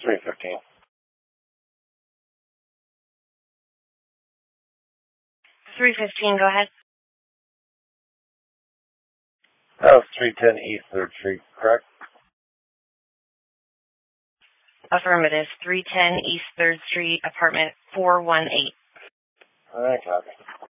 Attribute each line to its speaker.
Speaker 1: 315.
Speaker 2: 315, go ahead.
Speaker 1: 310 East 3rd Street, correct?
Speaker 2: Affirmative. 310 East 3rd Street, apartment 418.
Speaker 1: All right, copy.